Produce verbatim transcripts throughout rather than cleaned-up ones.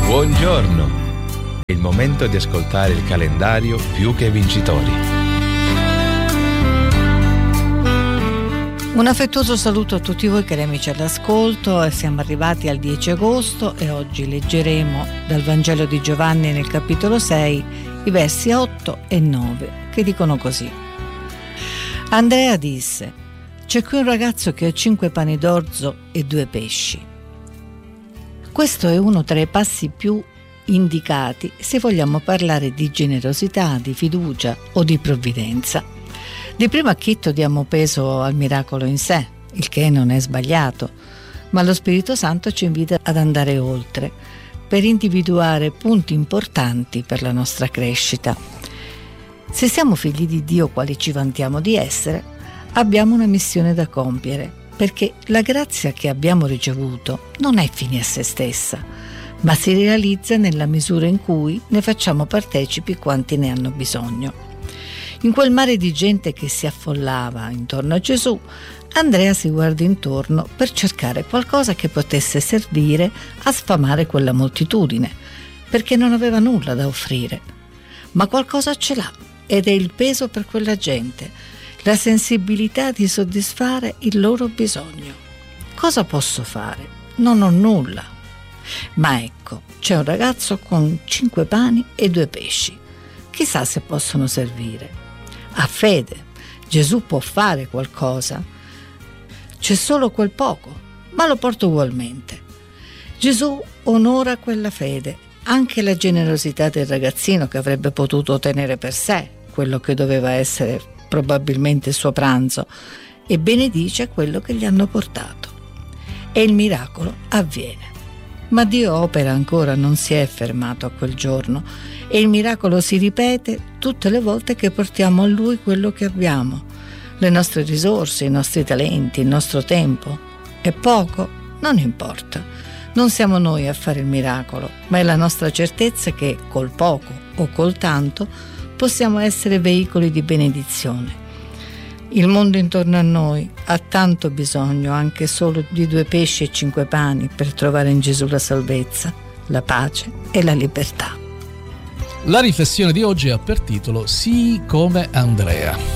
Buongiorno! È il momento di ascoltare il calendario Più che Vincitori. Un affettuoso saluto a tutti voi cari amici all'ascolto. Siamo arrivati al dieci agosto e oggi leggeremo dal Vangelo di Giovanni nel capitolo sei i versi otto e nove che dicono così. Andrea disse: c'è qui un ragazzo che ha cinque pani d'orzo e due pesci. Questo è uno tra i passi più indicati se vogliamo parlare di generosità, di fiducia o di provvidenza. Di primo acchito diamo peso al miracolo in sé, il che non è sbagliato, ma lo Spirito Santo ci invita ad andare oltre per individuare punti importanti per la nostra crescita. Se siamo figli di Dio, quali ci vantiamo di essere, abbiamo una missione da compiere, perché la grazia che abbiamo ricevuto non è fine a se stessa, ma si realizza nella misura in cui ne facciamo partecipi quanti ne hanno bisogno. In quel mare di gente che si affollava intorno a Gesù, Andrea si guarda intorno per cercare qualcosa che potesse servire a sfamare quella moltitudine, perché non aveva nulla da offrire. Ma qualcosa ce l'ha, ed è il peso per quella gente, la sensibilità di soddisfare il loro bisogno. Cosa posso fare? Non ho nulla. Ma ecco, c'è un ragazzo con cinque pani e due pesci. Chissà se possono servire. Ha fede. Gesù può fare qualcosa. C'è solo quel poco, ma lo porto ugualmente. Gesù onora quella fede, anche la generosità del ragazzino che avrebbe potuto tenere per sé quello che doveva essere probabilmente il suo pranzo, e benedice quello che gli hanno portato. E il miracolo avviene. Ma Dio opera ancora, non si è fermato a quel giorno, e il miracolo si ripete tutte le volte che portiamo a Lui quello che abbiamo, le nostre risorse, i nostri talenti, il nostro tempo. È poco? Non importa. Non siamo noi a fare il miracolo, ma è la nostra certezza che col poco o col tanto possiamo essere veicoli di benedizione. Il mondo intorno a noi ha tanto bisogno anche solo di due pesci e cinque pani per trovare in Gesù la salvezza, la pace e la libertà. La riflessione di oggi ha per titolo Sii come Andrea.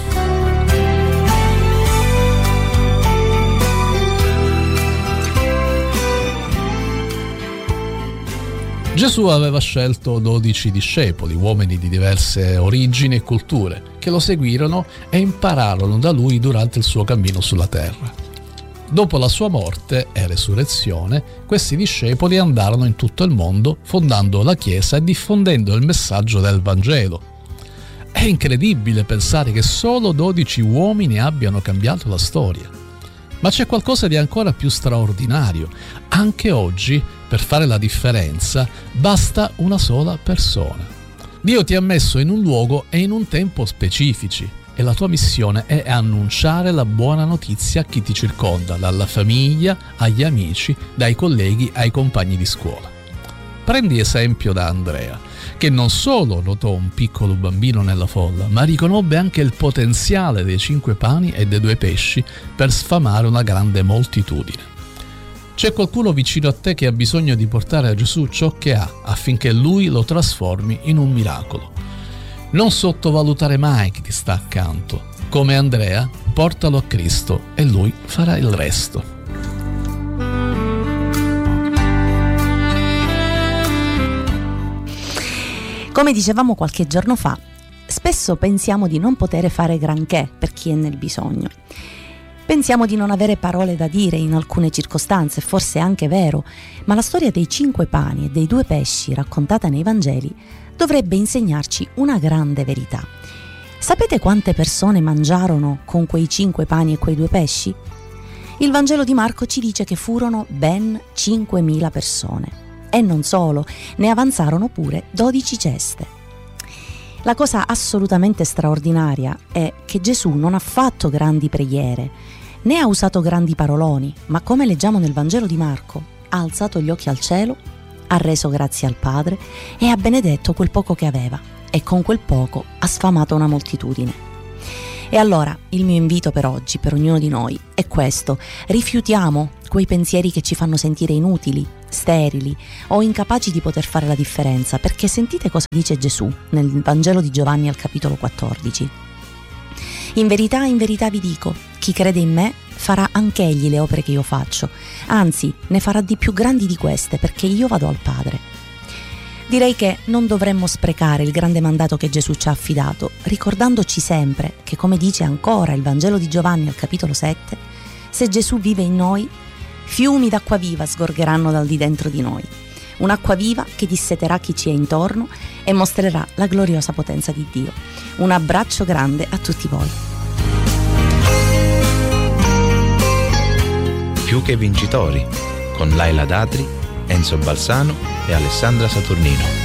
Gesù aveva scelto dodici discepoli, uomini di diverse origini e culture, che lo seguirono e impararono da lui durante il suo cammino sulla terra. Dopo la sua morte e resurrezione, questi discepoli andarono in tutto il mondo, fondando la Chiesa e diffondendo il messaggio del Vangelo. È incredibile pensare che solo dodici uomini abbiano cambiato la storia. Ma c'è qualcosa di ancora più straordinario. Anche oggi, per fare la differenza, basta una sola persona. Dio ti ha messo in un luogo e in un tempo specifici e la tua missione è annunciare la buona notizia a chi ti circonda, dalla famiglia agli amici, dai colleghi ai compagni di scuola. Prendi esempio da Andrea, che non solo notò un piccolo bambino nella folla, ma riconobbe anche il potenziale dei cinque pani e dei due pesci per sfamare una grande moltitudine. C'è qualcuno vicino a te che ha bisogno di portare a Gesù ciò che ha, affinché Lui lo trasformi in un miracolo. Non sottovalutare mai chi ti sta accanto. Come Andrea, portalo a Cristo e Lui farà il resto. Come dicevamo qualche giorno fa, spesso pensiamo di non poter fare granché per chi è nel bisogno. Pensiamo di non avere parole da dire in alcune circostanze, forse è anche vero, ma la storia dei cinque pani e dei due pesci raccontata nei Vangeli dovrebbe insegnarci una grande verità. Sapete quante persone mangiarono con quei cinque pani e quei due pesci? Il Vangelo di Marco ci dice che furono ben cinquemila persone. E non solo, ne avanzarono pure dodici ceste. La cosa assolutamente straordinaria è che Gesù non ha fatto grandi preghiere, né ha usato grandi paroloni, ma come leggiamo nel Vangelo di Marco, ha alzato gli occhi al cielo, ha reso grazie al Padre e ha benedetto quel poco che aveva, e con quel poco ha sfamato una moltitudine. E allora il mio invito per oggi, per ognuno di noi, è questo: rifiutiamo quei pensieri che ci fanno sentire inutili, sterili o incapaci di poter fare la differenza, perché sentite cosa dice Gesù nel Vangelo di Giovanni al capitolo quattordici. In verità, in verità vi dico, chi crede in me farà anche egli le opere che io faccio, anzi ne farà di più grandi di queste, perché io vado al Padre. Direi che non dovremmo sprecare il grande mandato che Gesù ci ha affidato, ricordandoci sempre che, come dice ancora il Vangelo di Giovanni al capitolo sette, se Gesù vive in noi, fiumi d'acqua viva sgorgeranno dal di dentro di noi, un'acqua viva che disseterà chi ci è intorno e mostrerà la gloriosa potenza di Dio. Un abbraccio grande a tutti voi. Più che vincitori, con Laila Datri, Enzo Balsano e Alessandra Saturnino.